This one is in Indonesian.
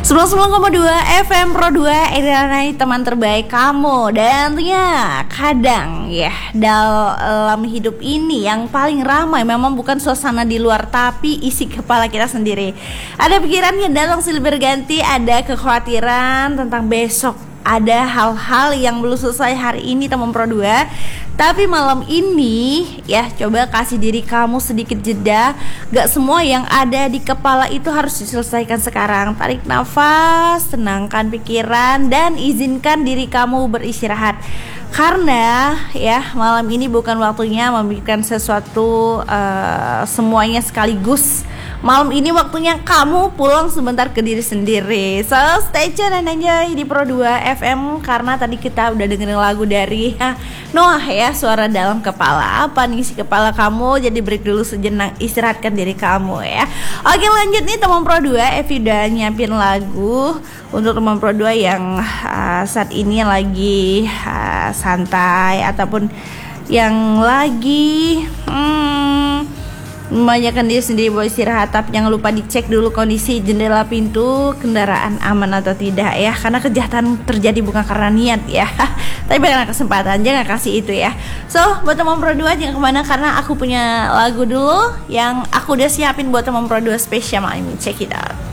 99,2 FM Pro 2 Irianai, teman terbaik kamu. Dan tentunya kadang ya dalam hidup ini yang paling ramai memang bukan suasana di luar, tapi isi kepala kita sendiri. Ada pikiran yang datang silih berganti, ada kekhawatiran tentang besok, ada hal-hal yang belum selesai hari ini teman Pro 2. Tapi malam ini ya coba kasih diri kamu sedikit jeda. Gak semua yang ada di kepala itu harus diselesaikan sekarang. Tarik nafas, tenangkan pikiran, dan izinkan diri kamu beristirahat. Karena ya malam ini bukan waktunya memikirkan sesuatu semuanya sekaligus. Malam ini waktunya kamu pulang sebentar ke diri sendiri. So stay tune dan enjoy di Pro 2 FM. Karena tadi kita udah dengerin lagu dari Noah ya, Suara Dalam Kepala. Apa nih isi kepala kamu? Jadi break dulu sejenak, istirahatkan diri kamu ya. Oke, lanjut nih teman Pro 2. Evi udah nyiapin lagu untuk teman Pro 2 yang saat ini lagi santai ataupun yang lagi membanyakan diri sendiri buat istirahat. Tapi jangan lupa dicek dulu kondisi jendela, pintu kendaraan aman atau tidak ya, karena kejahatan terjadi bukan karena niat ya tapi karena kesempatan. Jangan kasih itu ya. So buat teman Pro 2 jangan kemana, karena aku punya lagu dulu yang aku udah siapin buat teman Pro 2 spesial malam ini. Check it out.